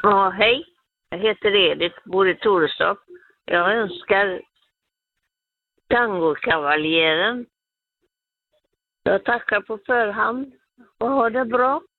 Ja, hej. Jag heter Edith, bor i Torestorp. Jag önskar tangokavaljören. Jag tackar på förhand och ha det bra.